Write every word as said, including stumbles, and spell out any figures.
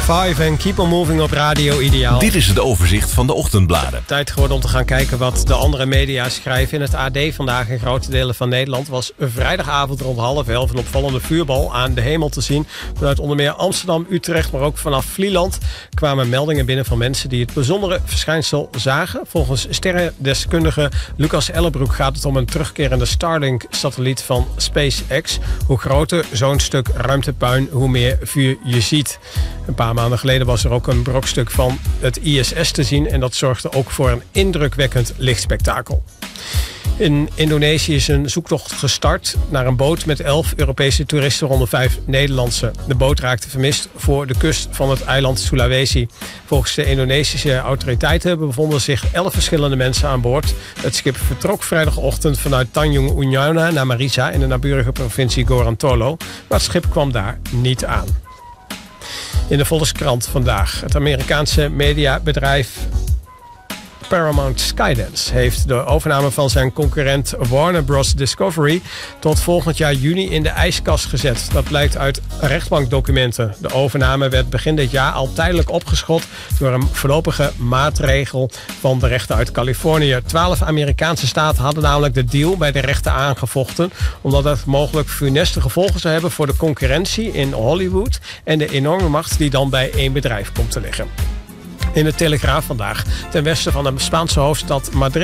vijf en Keep on Moving op Radio Ideaal. Dit is het overzicht van de ochtendbladen. Tijd geworden om te gaan kijken wat de andere media schrijven. In het A D vandaag in grote delen van Nederland was vrijdagavond rond half elf een opvallende vuurbal aan de hemel te zien. Vanuit onder meer Amsterdam, Utrecht, maar ook vanaf Vlieland kwamen meldingen binnen van mensen die het bijzondere verschijnsel zagen. Volgens sterrendeskundige Lucas Ellenbroek gaat het om een terugkerende Starlink-satelliet van SpaceX. Hoe groter zo'n stuk ruimtepuin, hoe meer vuur je ziet. Een paar maanden geleden was er ook een brokstuk van het I S S te zien en dat zorgde ook voor een indrukwekkend lichtspektakel. In Indonesië is een zoektocht gestart naar een boot met elf Europese toeristen, waaronder vijf Nederlandse. De boot raakte vermist voor de kust van het eiland Sulawesi. Volgens de Indonesische autoriteiten bevonden zich elf verschillende mensen aan boord. Het schip vertrok vrijdagochtend vanuit Tanjung Unyana naar Marisa in de naburige provincie Gorontalo, maar het schip kwam daar niet aan. In de Volkskrant vandaag. Het Amerikaanse mediabedrijf Paramount Skydance heeft de overname van zijn concurrent Warner Bros. Discovery tot volgend jaar juni in de ijskast gezet. Dat blijkt uit rechtbankdocumenten. De overname werd begin dit jaar al tijdelijk opgeschot door een voorlopige maatregel van de rechten uit Californië. Twaalf Amerikaanse staten hadden namelijk de deal bij de rechten aangevochten, omdat het mogelijk funeste gevolgen zou hebben voor de concurrentie in Hollywood en de enorme macht die dan bij één bedrijf komt te liggen. In de Telegraaf vandaag. Ten westen van de Spaanse hoofdstad Madrid